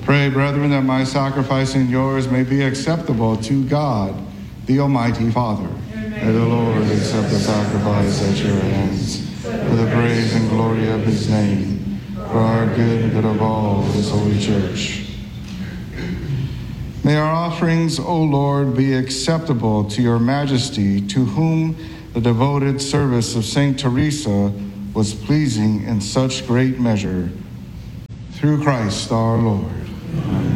Pray, brethren, that my sacrifice and yours may be acceptable to God, the Almighty Father. May the Lord accept the sacrifice at your hands for the praise and glory of his name, for our good and good of all his holy church. May our offerings, O Lord, be acceptable to your majesty, to whom the devoted service of Saint Teresa was pleasing in such great measure. Through Christ our Lord. Amen.